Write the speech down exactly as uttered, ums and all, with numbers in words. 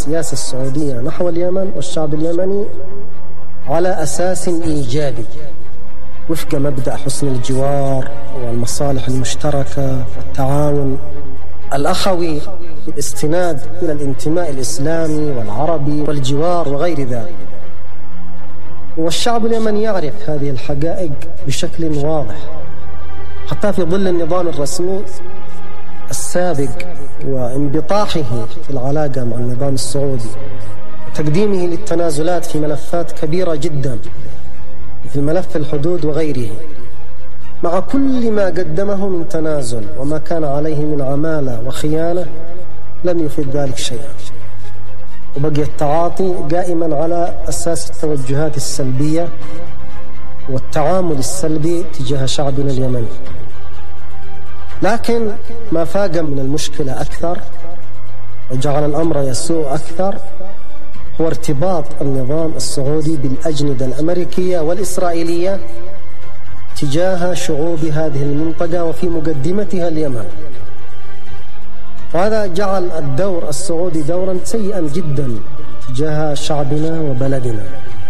السياسة السعودية نحو اليمن والشعب اليمني على أساس إيجابي وفق مبدأ حسن الجوار والمصالح المشتركة والتعاون الأخوي بالاستناد إلى الانتماء الإسلامي والعربي والجوار وغير ذلك. والشعب اليمني يعرف هذه الحقائق بشكل واضح حتى في ظل النظام الرسمي السابق وانبطاحه في العلاقة مع النظام السعودي وتقديمه للتنازلات في ملفات كبيرة جدا مثل ملف الحدود وغيره، مع كل ما قدمه من تنازل وما كان عليه من عمالة وخيانة لم يفيد ذلك شيئا، وبقي التعاطي قائما على أساس التوجهات السلبية والتعامل السلبي تجاه شعبنا اليمني. لكن ما فاق من المشكلة أكثر وجعل الأمر يسوء أكثر هو ارتباط النظام السعودي بالأجندة الأمريكية والإسرائيلية تجاه شعوب هذه المنطقة وفي مقدمتها اليمن، وهذا جعل الدور السعودي دورا سيئا جدا تجاه شعبنا وبلدنا.